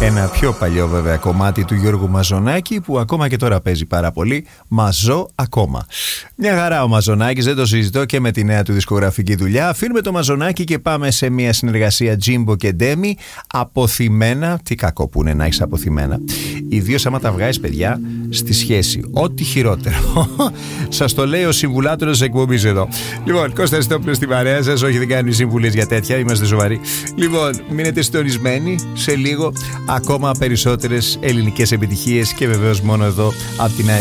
Ένα πιο παλιό βέβαια κομμάτι του Γιώργου Μαζονάκη που ακόμα και τώρα παίζει πάρα πολύ. Μαζό ακόμα. Μια χαρά ο Μαζονάκης, δεν το συζητώ, και με τη νέα του δισκογραφική δουλειά. Αφήνουμε το Μαζονάκη και πάμε σε μια συνεργασία Τζίμπο και Ντέμι. Αποθυμένα. Τι κακό που είναι να έχεις αποθυμένα. Ιδίως άμα τα βγάζεις, παιδιά, στη σχέση. Ό,τι χειρότερο. Σας το λέει ο συμβουλάτορος της εκπομπής εδώ. Λοιπόν, Κώστα Στόπλος στην παρέα σας. Όχι, δεν κάνουμε συμβουλές για τέτοια. Είμαστε σοβαροί. Λοιπόν, μείνετε συντονισμένοι. Σε λίγο ακόμα περισσότερες ελληνικές επιτυχίες και βεβαίως μόνο εδώ από την ΑΕ.